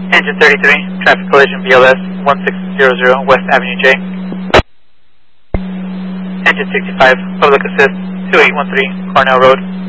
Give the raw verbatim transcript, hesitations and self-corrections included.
Engine thirty-three, traffic collision B L S one six zero zero West Avenue J. Engine sixty-five, public assist two eight one three Cornell Road.